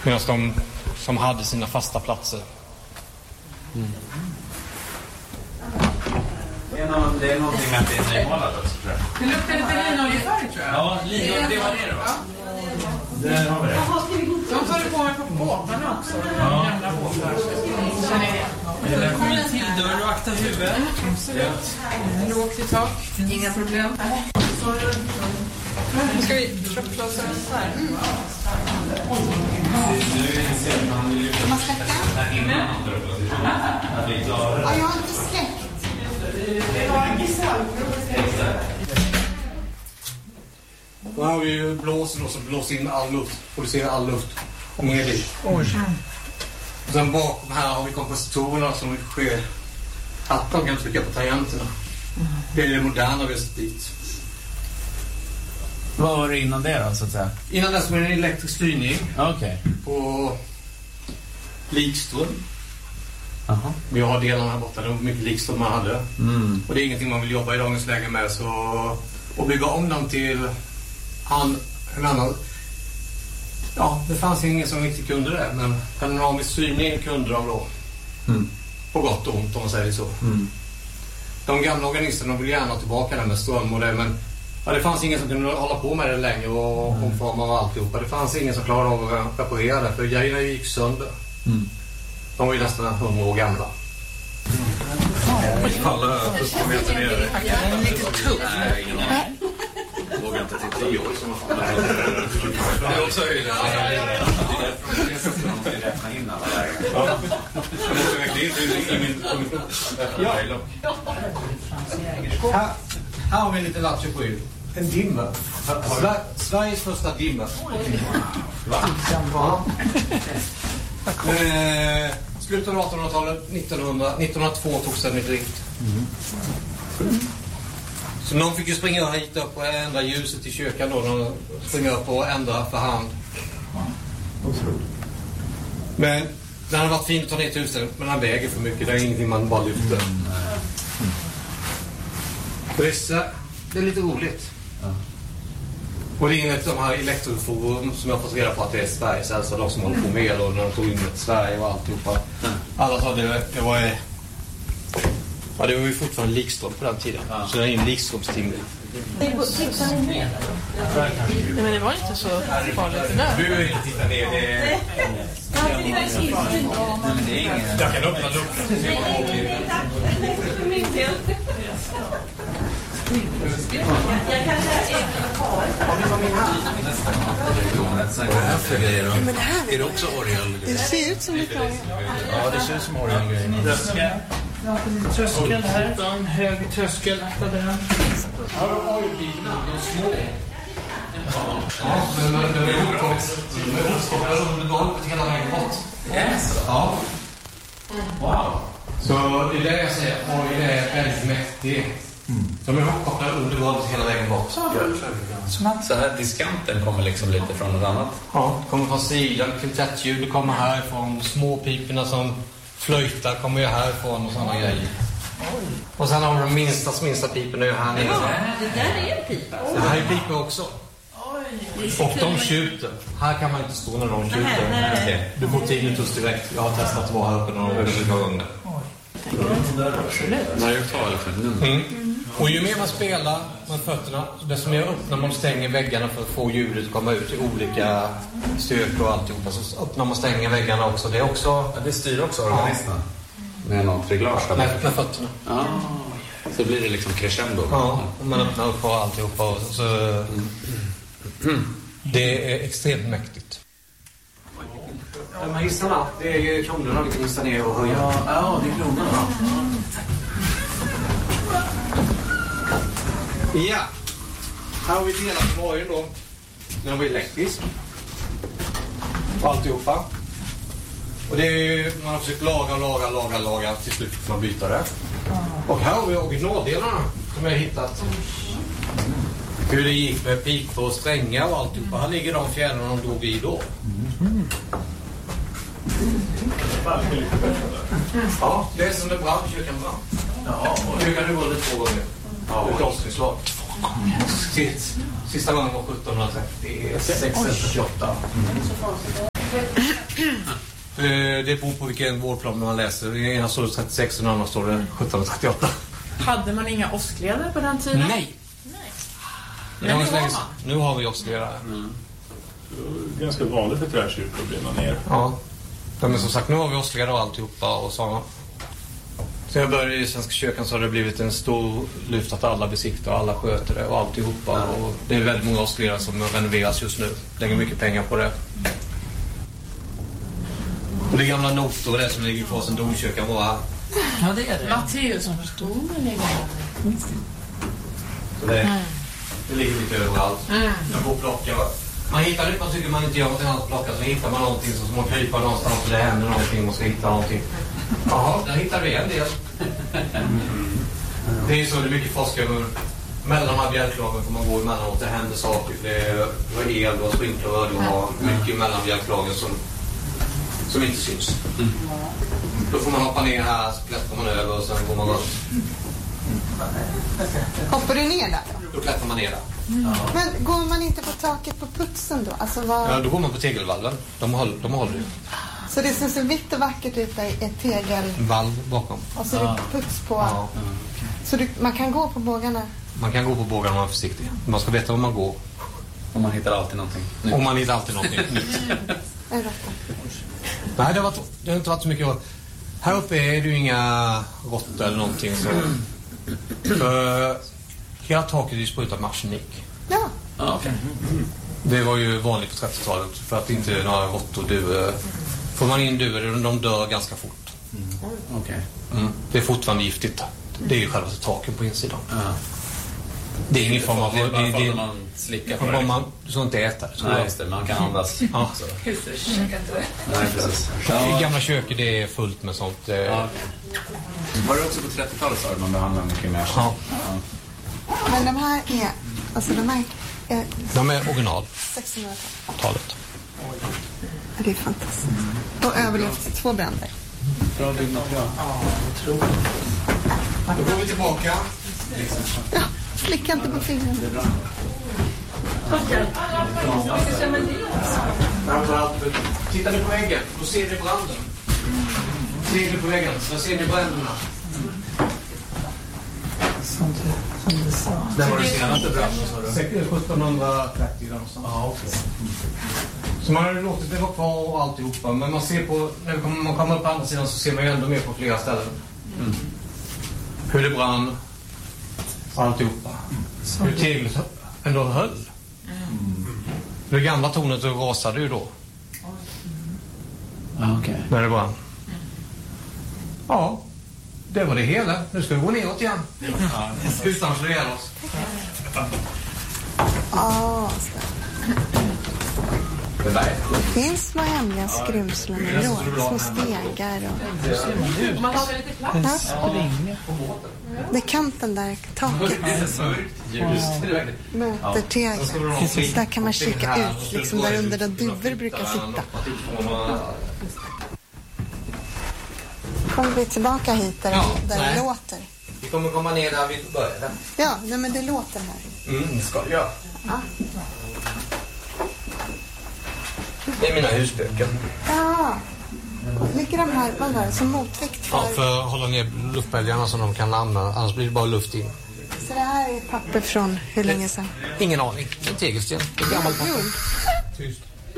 Medan de som hade sina fasta platser. Det är någonting med att det är nymålat också, tror jag. Det luktar lite linoljefärg, tror jag. Ja, linolje, det var det va? Där har vi det. De tar det på mig på båtarna också. Ja. Gamla båtar. Välkommen till dörr och akta huvudet. Lågt i tak. Inga problem. Nu ska vi köpa oss en här. Man släcker? Ja, jag har inte släckt. Då har vi ju blåsen som blåser in all luft, producerar all luft och mer dit. Och sen bakom här har vi kompositorerna som sker att de kan trycka på tangenterna. Det är det moderna vi har sett dit. Vad var det innan det då, så att säga? Innan dess var det en elektrisk styrning på likström. Vi har delarna här borta, det var mycket likström man hade. Och det är ingenting man vill jobba i dagens läge med, så att bygga om dem till en annan. Ja, det fanns ingen som riktigt kunde det, men panoramisk styrning kunde de då. På gott och ont, om man säger så. De gamla organisterna vill gärna tillbaka den med ström och det, men det fanns ingen som kunde hålla på med det längre och omforma och alltihopa. Det fanns ingen som klarade av att reparera det, för grejerna gick sönder. De var ju nästan 100 år gamla. Alla fuskmeter nere. Det är lite tungt. Vågar inte titta. Det är också höjden. Det är räkna in alla lägen. Jag måste verkligen in i min Här har vi en liten lapp 27. En dimmer. Sveriges första dimmer. Slutet av 1800-talet, 1902 togs den i drift. Så någon fick ju springa hit upp och ändra ljuset i kyrkan då. De springa upp och ändra för hand. Men den har varit fint att ta ner till huset, men den väger för mycket. Det är ingenting man bara lyfter. Det är lite roligt. Och det är inget de här elektroforum som jag har fått reda på att det är Sveriges äldsta, de som håller på med och när de tog in ett Sverige och alltihopa. Alla sa det var ju fortfarande likström på den tiden. Så det är en likströmstimmer. Nej, men det var inte så farligt där. Du vill titta ner, det är... Jag kan öppna luckan. Är det också orgel? Det ser ut som lite orgel. Ja, det ser ut som orgelgrejer. Tröskel här, en hög tröskel. Här har orgelbilarna, de små. Ja, men det är uppkopplade under golvet hela vägen bort. Ja. Wow. Så det är det jag säger, orgel är väldigt mäktig. De är uppkopplade under golvet hela vägen bort. Så här diskanten kommer liksom lite från något annat? Ja, det kommer från sidan, kvintettljud, det kommer härifrån, småpiporna som flöjtar kommer ju härifrån och sådana grejer. Och sen har vi de minsta piporna ju här nere. Ja, det där är en pipa. Det här är pipor också. Och de tjuter. Här kan man inte stå när de tjuter. Du får tinnitus direkt. Jag har testat att vara här uppe några gånger. Och ju mer man spelar med fötterna, desto mer öppnar man och stänger väggarna för att få ljudet att komma ut i olika styrkor och alltihopa. Så öppnar man och stänger väggarna också. Det är också... Ja, det styr också organisterna. Med något reglage. Med fötterna. Ja. Så blir det liksom crescendo. Ja, och man öppnar upp och alltihopa. Och så... Det är extremt mäktigt. De här hissarna, det är ju kronorna vi kan hissa ner och höja. Ja, det är kronorna. Ja, här har vi delat på varje då. Den var elektrisk. Och alltihopa. Och det är ju, man har försökt laga till slut för att byta det. Och här har vi originaldelarna som jag har hittat. Hur det gick med pipor och strängar och alltihopa. Här ligger de fjärrarna de drog i då. Ja, det är som det brann, kyrkan brann. Ja, och kyrkan nu var det 2 gånger. Ja, ett avslutslag. Sista gången var 1736 eller 28. Det beror på vilken vårdplan man läser. I ena står det 36 och i den andra står det 1738. Hade man inga åskledare på den tiden? Nej. Men Nu har vi åskledare. Ganska vanligt för träkyrkor att brinna ner. Ja. Men som sagt, nu har vi åskledare och alltihopa och sådana. Så jag började i Svenska kyrkan så har det blivit en stor lyft att alla besiktar och alla sköter det och alltihopa. Och det är väldigt många åskledare som renoveras just nu. Lägger mycket pengar på det. Och det gamla notor där som ligger kvar sen domkyrkan var här. Ja, det är det. Matteus som förstår ligger här. Så det ligger lite överallt. Jag går och plockar. Man hittar det, man tycker man inte gör någonting annat plocka, så hittar man någonting så man kryper någonstans och det händer någonting, man ska hitta någonting. Jaha, där hittar vi en del. Det är ju så, det är mycket forskare mellan de här bjälklagen får man gå emellanåt, det händer saker. Det var el, det var sprinkler, det var mycket mellan bjälklagen som inte syns. Då får man hoppa ner här, så klättrar man över och sen går man runt. Hoppar du ner där då? Då klättrar man ner där. Men går man inte på taket på putsen då? Alltså vad... Ja, då går man på tegelvalven. De håller ju. Så det som ser vitt och vackert ut är ett tegelvalv bakom. Och så är det puts på. Ja. Så man kan gå på bågarna? Man kan gå på bågarna om man är försiktig. Man ska veta var man går. Och man hittar alltid någonting nytt. Och man hittar alltid någonting nytt. Nej, det har inte varit så mycket. Här uppe är det ju inga råttor eller någonting så. För hela taket är sprutat med arsenik. Ja. Okay. Det var ju vanligt på 30-talet för att inte några råttor dör. Får man in duvor, de dör ganska fort. Okay. Det är fortfarande giftigt. Det är ju själva taken på insidan. Det är ingen form av... Det är bara för att man slickar på det. Du ska inte äta det. Nej, just det. Man kan andas. Ja. Nej, precis. I gamla köket det är fullt med sånt. Ja, okay. Var det också på 30-talet så man behandlar mycket mer? Ja. Men de här är... Alltså de är original. 1600-talet. Det är fantastiskt. Och överlevt 2 bränder. Bra byggnad. Ja, jag tror. Då går vi tillbaka. Ja, slicka inte på fingrarna. Tittar du på väggen, då ser du branden. Ser du på väggen, så ser du bränderna. Som du sa. Det var det senaste branden, sa du? 1730 någonstans. Ja, okej. Så man har låtit det vara kvar och alltihopa. Men man ser på, när man kommer upp på andra sidan så ser man ju ändå mer på flera ställen. Hur det brann. Alltihopa. Hur teglet ändå höll. Det gamla tornet rasade ju då. Okay. När det brann. Ja, det var det hela. Nu ska vi gå neråt igen. Utan så det gäller oss. Det finns små hemliga skrymslen ändå. Små stegar och... Man har lite plats. Det är kanten där, taket. Möter tegel. Där kan man kika ut, liksom där under där duvor brukar sitta. Kommer vi tillbaka hit där det låter? Vi kommer komma ner där vi började. Ja, nej, men det låter här. Det ska vi göra. Ja. Det är mina husböcker. Ja. Ligger de här, vad var det, som motvikt för... Ja, för att hålla ner luftbälgarna så de kan använda, annars blir det bara luft in. Så det här är papper från hur länge sedan? Ingen aning. En tegelsten. Det är gammalt papper. Tyst.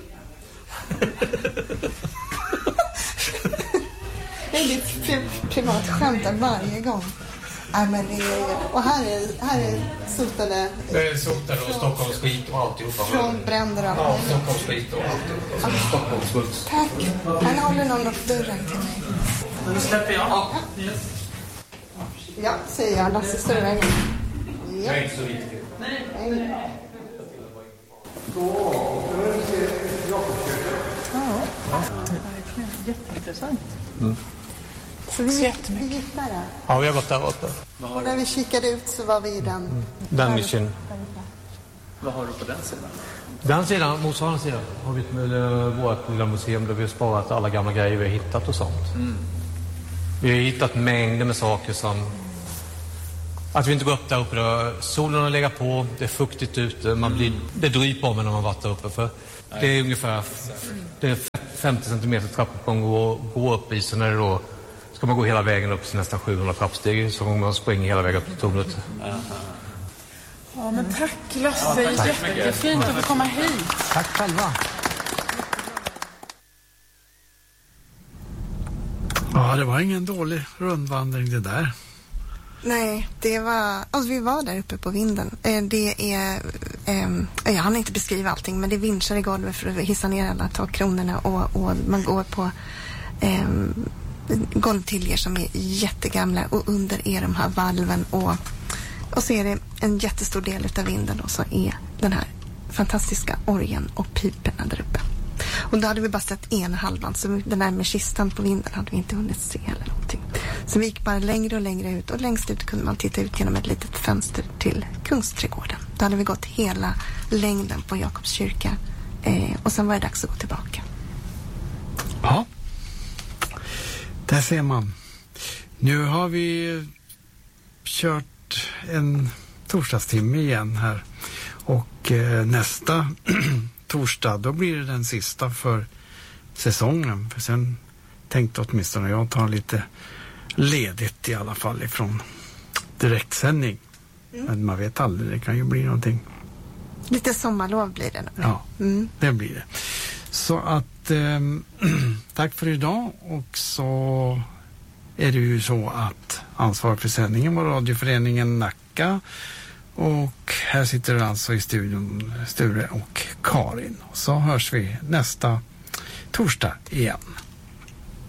Det är lite privat skämt varje gång. Ja, men det är, och här är sotade... Det är sotade och Stockholms skit och alltihopa. Från bränder och... Ja, Stockholms skit och alltihopa. Stockholms smuts. Tack. Han håller någon upp dörren till mig. Nu släpper jag. Ja, säger jag. Lasse står i vägen. Jag är inte så viktig. Nej. Jätteintressant. Så vi gick där. Ja, vi har gått där uppe. När vi kikade ut så var vi i den. Den mission. Vad har du på den sidan? Den sidan, motsvarande sidan, har vi vårt lilla museum där vi har sparat alla gamla grejer vi har hittat och sånt. Vi har hittat mängder med saker som... Att vi inte går upp där uppe då. Solen har legat på, det är fuktigt ute, det dryper om när man varit där uppe. För det är ungefär 50 centimeter trappuppgång och gå upp i, så när det då ska man gå hela vägen upp till nästan 700 trappsteg, så man springer hela vägen upp till tornet. Ja, men tack Lasse, jättefint att få komma hit. Tack själva. Ja, det var ingen dålig rundvandring det där. Nej, det var... Alltså vi var där uppe på vinden. Det är... jag hann inte beskriva allting, men det är vinschar i golvet för att hissa ner alla takkronorna och man går på golvtiljer som är jättegamla, och under är de här valven, och så är det en jättestor del av vinden, och så är den här fantastiska orgeln och piperna där uppe. Och då hade vi bara sett ena halvan, så den där med kistan på vinden hade vi inte hunnit se eller någonting. Så vi gick bara längre och längre ut, och längst ut kunde man titta ut genom ett litet fönster till Kungsträdgården. Då hade vi gått hela längden på Jakobs kyrka, och sen var det dags att gå tillbaka. Ja, där ser man. Nu har vi kört en torsdagstimme igen här, och nästa torsdag, då blir det den sista för säsongen. För sen tänkte åtminstone jag ta lite ledigt i alla fall ifrån direktsändning. Men man vet aldrig, det kan ju bli någonting. Lite sommarlov blir det. Ja, det blir det. Så att tack för idag, och så är det ju så att ansvar för sändningen var radioföreningen Nacka, och här sitter alltså i studion Sture och Karin, och så hörs vi nästa torsdag igen.